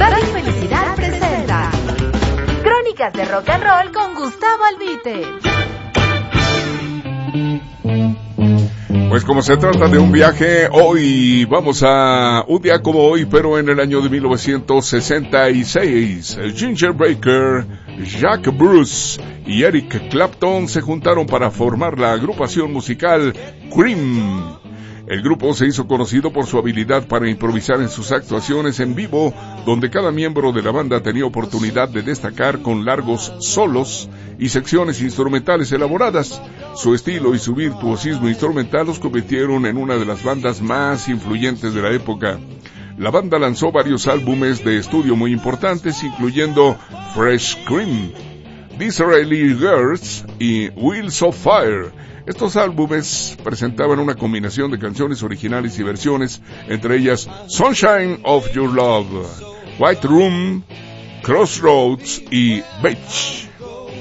Radio Felicidad presenta Crónicas de Rock and Roll con Gustavo Albite. Pues como se trata de un viaje, hoy vamos a un día como hoy, pero en el año de 1966, Ginger Baker, Jack Bruce y Eric Clapton se juntaron para formar la agrupación musical Cream. El grupo se hizo conocido por su habilidad para improvisar en sus actuaciones en vivo, donde cada miembro de la banda tenía oportunidad de destacar con largos solos y secciones instrumentales elaboradas. Su estilo y su virtuosismo instrumental los convirtieron en una de las bandas más influyentes de la época. La banda lanzó varios álbumes de estudio muy importantes, incluyendo Fresh Cream, Disraeli Girls y Wheels of Fire. Estos álbumes presentaban una combinación de canciones originales y versiones, entre ellas Sunshine of Your Love, White Room, Crossroads y Beach.